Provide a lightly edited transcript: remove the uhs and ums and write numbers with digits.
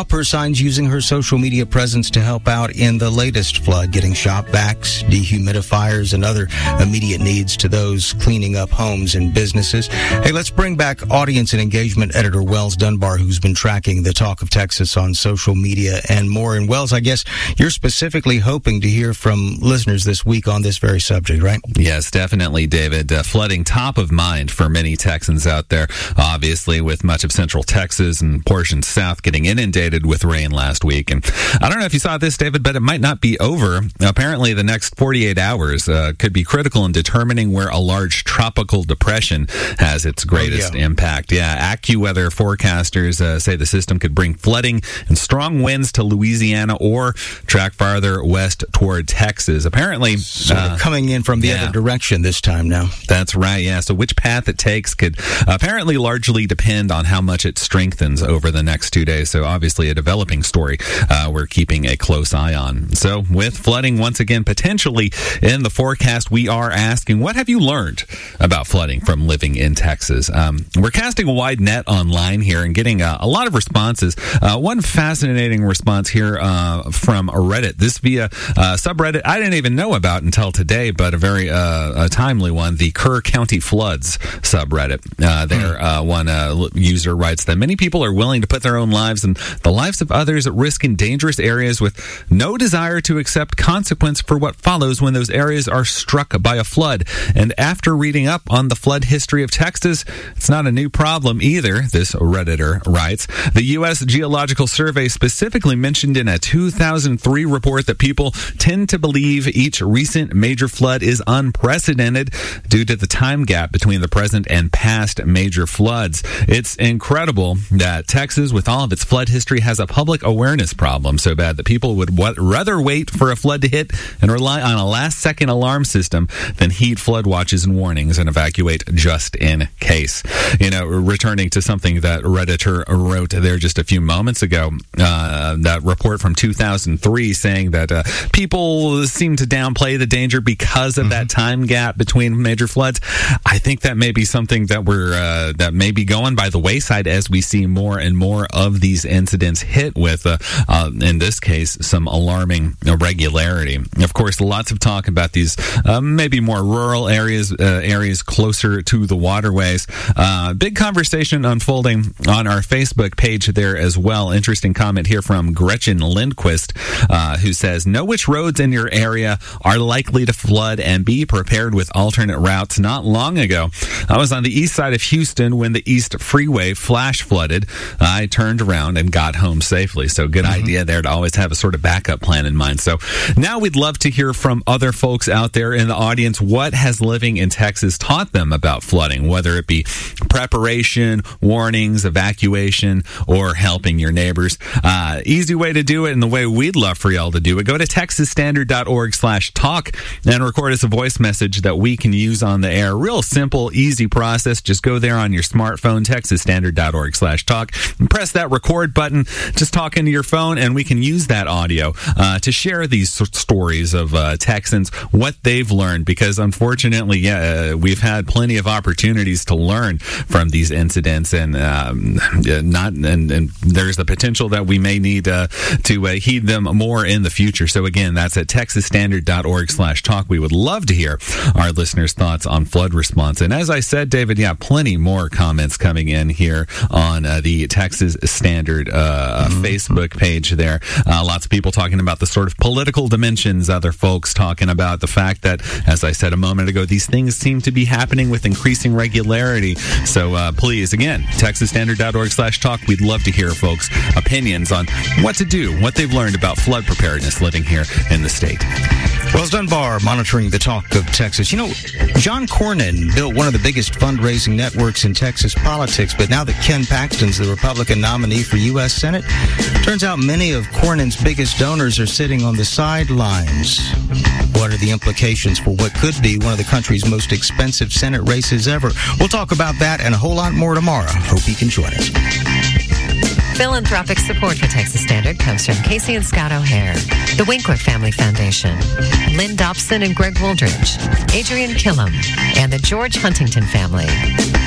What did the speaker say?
Her signs using her social media presence to help out in the latest flood, getting shop vacs, dehumidifiers, and other immediate needs to those cleaning up homes and businesses. Hey, let's bring back audience and engagement editor Wells Dunbar, who's been tracking the talk of Texas on social media and more. And Wells, I guess you're specifically hoping to hear from listeners this week on this very subject, right? Yes, definitely, David. Flooding top of mind for many Texans out there, obviously, with much of central Texas and portions south getting inundated with rain last week. And I don't know if you saw this, David, but it might not be over. Apparently, the next 48 hours could be critical in determining where a large tropical depression has its greatest impact. Yeah, AccuWeather forecasters say the system could bring flooding and strong winds to Louisiana or track farther west toward Texas. Apparently, sort of coming in from the other direction this time now. That's right, yeah. So which path it takes could apparently largely depend on how much it strengthens over the next 2 days. So obviously a developing story we're keeping a close eye on. So with flooding once again potentially in the forecast, we are asking, what have you learned about flooding from living in Texas? We're casting a wide net online here and getting a lot of responses. One fascinating response here from Reddit. This via subreddit I didn't even know about until today, but a very a timely one, the Kerr County Floods subreddit. One user writes that many people are willing to put their own lives and the lives of others at risk in dangerous areas with no desire to accept consequence for what follows when those areas are struck by a flood. And after reading up on the flood history of Texas, it's not a new problem either, this Redditor writes. The U.S. Geological Survey specifically mentioned in a 2003 report that people tend to believe each recent major flood is unprecedented due to the time gap between the present and past major floods. It's incredible that Texas, with all of its flood history, has a public awareness problem so bad that people would rather wait for a flood to hit and rely on a last-second alarm system than heed flood watches and warnings and evacuate just in case. You know, returning to something that Redditor wrote there just a few moments ago, that report from 2003 saying that people seem to downplay the danger because of that time gap between major floods. I think that may be something that that may be going by the wayside as we see more and more of these incidents hit with, in this case, some alarming irregularity. Of course, lots of talk about these maybe more rural areas, areas closer to the waterways. Big conversation unfolding on our Facebook page there as well. Interesting comment here from Gretchen Lindquist, who says, know which roads in your area are likely to flood and be prepared with alternate routes. Not long ago, I was on the east side of Houston when the East Freeway flash flooded. I turned around and got home safely. So good idea there to always have a sort of backup plan in mind. So now we'd love to hear from other folks out there in the audience. What has living in Texas taught them about flooding, whether it be preparation, warnings, evacuation, or helping your neighbors? Easy way to do it, and the way we'd love for y'all to do it, go to texasstandard.org/talk and record us a voice message that we can use on the air. Real simple, easy process. Just go there on your smartphone, texasstandard.org/talk, and press that record button. Just talk into your phone, and we can use that audio to share these stories of Texans, what they've learned, because unfortunately, we've had plenty of opportunities to learn from these incidents, and there's the potential that we may need to heed them more in the future. So again, that's at texasstandard.org/talk. We would love to hear our listeners' thoughts on flood response. And as I said, David, plenty more comments coming in here on the Texas Standard Facebook page there. Lots of people talking about the sort of political dimensions, other folks talking about the fact that, as I said a moment ago, these things seem to be happening with increasing regularity. So please, again, texasstandard.org/talk. We'd love to hear folks' opinions on what to do, what they've learned about flood preparedness living here in the state. Wells Dunbar monitoring the talk of Texas. You know, John Cornyn built one of the biggest fundraising networks in Texas politics, but now that Ken Paxton's the Republican nominee for U.S. Senate, turns out many of Cornyn's biggest donors are sitting on the sidelines. What are the implications for what could be one of the country's most expensive Senate races ever? We'll talk about that and a whole lot more tomorrow. Hope you can join us. Philanthropic support for Texas Standard comes from Casey and Scott O'Hare, the Winkler Family Foundation, Lynn Dobson and Greg Wooldridge, Adrian Killam, and the George Huntington family.